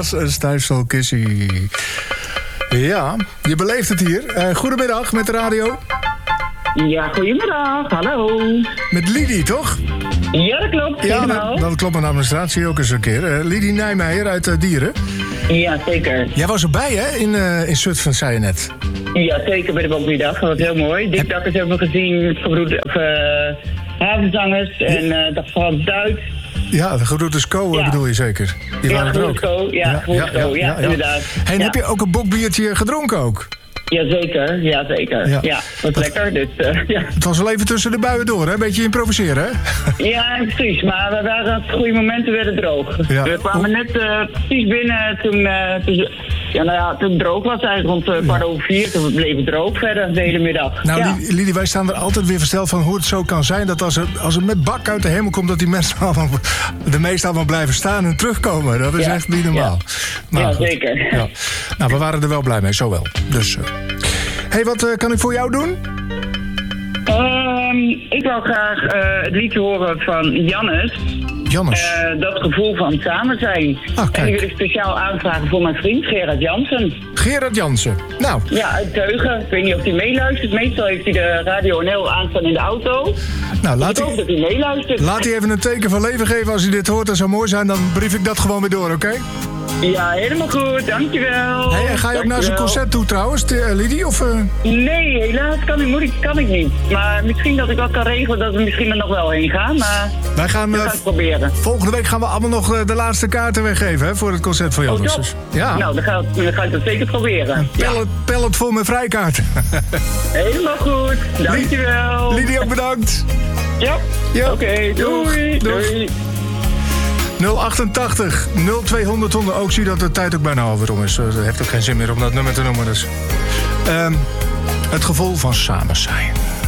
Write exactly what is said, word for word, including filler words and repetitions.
als een stijfstelkissie. Ja, je beleeft het hier. Uh, goedemiddag met de radio. Ja, goedemiddag. Hallo. Met Lidie, toch? Ja, dat klopt. Ja, dat, dat klopt met de administratie ook eens een keer. Uh, Lidie Nijmeijer uit uh, Dieren. Ja, zeker. Jij was erbij, hè? In, uh, in Zutphen, zei je net. Ja, zeker bij de Bokbiedag. Dat was heel mooi. Dik Dakkers hebben we gezien. Gebroed, of, uh, havenzangers. En uh, dat vooral Duits. Ja, de Gebroeders Co ja. bedoel je zeker? Die ja, waren er ook. Co, ja, ja, ja, ja, ja, ja, inderdaad. Hey, en ja. heb je ook een bokbiertje gedronken ook? Jazeker, ja zeker. Ja, ja wat het, lekker. Dus, uh, ja. Het was wel even tussen de buien door, hè? Een beetje improviseren, hè? Ja, precies. Maar we waren op goede momenten werden droog. Ja. We kwamen net uh, precies binnen toen, uh, toen, ja, nou ja, toen het droog was, eigenlijk rond uh, kwart over vier. Toen bleef het droog verder de hele middag. Nou, ja. Lidie, wij staan er altijd weer versteld van hoe het zo kan zijn dat als het, als het met bak uit de hemel komt, dat die mensen allemaal, de meesten allemaal blijven staan en terugkomen. Dat is ja. echt niet normaal. Ja, nou, ja zeker. Ja. Nou, we waren er wel blij mee, zo wel. Dus... Uh, hey, wat uh, kan ik voor jou doen? Um, ik wil graag uh, het liedje horen van Jannes. Jannes? Uh, dat gevoel van samen zijn. Ah, en die wil ik speciaal aanvragen voor mijn vriend Gerard Jansen. Gerard Jansen, nou. Ja, uit Teugen. Ik weet niet of hij meeluistert. Meestal heeft hij de radio N L aanstaan in de auto. Nou, laat ik hoop hij, dat hij meeluistert. Laat hij even een teken van leven geven als hij dit hoort. Dat zou mooi zijn, dan brief ik dat gewoon weer door, oké? Okay? Ja, helemaal goed. Dankjewel. Hey, en ga je ook naar zijn concert toe trouwens, Lidie? Of, uh... Nee, helaas kan ik, moet ik, kan ik niet. Maar misschien dat ik wat kan regelen dat we misschien er nog wel heen gaan. Maar wij gaan, dat uh, ga ik proberen. Volgende week gaan we allemaal nog uh, de laatste kaarten weggeven hè, voor het concert van Jannes. Oh, dus, ja. Nou, dan ga, dan ga ik dat zeker proberen. Een pallet, ja. pallet vol met vrijkaarten. Helemaal goed. Dankjewel. Lidie ook bedankt. Ja, ja. oké. Okay, doei. Doeg. Doei. nul achtentachtig nul tweehonderd honderd. Ook zie dat de tijd ook bijna alweer om is. Het heeft ook geen zin meer om dat nummer te noemen. Dus. Um, het gevoel van samen zijn.